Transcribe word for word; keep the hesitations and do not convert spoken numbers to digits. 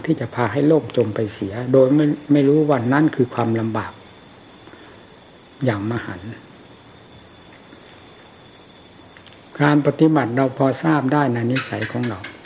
ที่จะพาให้โลกจมไปเสียโดยไม่ไม่รู้วันนั้นคือความลำบากอย่างมหันต์การปฏิบัติเราพอทราบได้ในนิสัยของเรา